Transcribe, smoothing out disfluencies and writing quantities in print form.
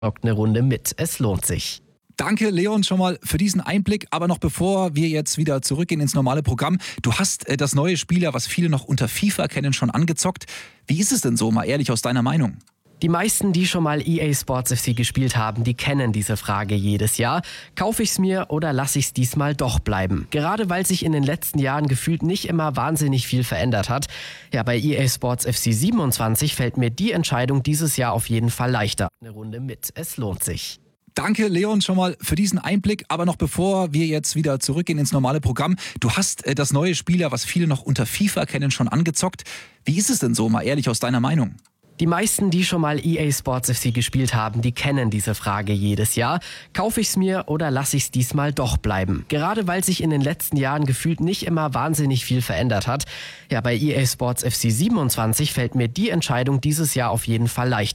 Zockt eine Runde mit. Es lohnt sich. Danke, Leon, schon mal für diesen Einblick. Aber noch bevor wir jetzt wieder zurückgehen ins normale Programm, du hast das neue Spiel, was viele noch unter FIFA kennen, schon angezockt. Wie ist es denn so, mal ehrlich aus deiner Meinung? Die meisten, die schon mal EA Sports FC gespielt haben, die kennen diese Frage jedes Jahr. Kaufe ich's mir oder lasse ich's diesmal doch bleiben? Gerade weil sich in den letzten Jahren gefühlt nicht immer wahnsinnig viel verändert hat. Ja, bei EA Sports FC 27 fällt mir die Entscheidung dieses Jahr auf jeden Fall leichter. Eine Runde mit. Es lohnt sich. Danke, Leon, schon mal für diesen Einblick. Aber noch bevor wir jetzt wieder zurückgehen ins normale Programm, du hast das neue Spiel, was viele noch unter FIFA kennen, schon angezockt. Wie ist es denn so, mal ehrlich aus deiner Meinung? Die meisten, die schon mal EA Sports FC gespielt haben, die kennen diese Frage jedes Jahr. Kaufe ich's mir oder lasse ich's diesmal doch bleiben? Gerade weil sich in den letzten Jahren gefühlt nicht immer wahnsinnig viel verändert hat. Ja, bei EA Sports FC 27 fällt mir die Entscheidung dieses Jahr auf jeden Fall leichter.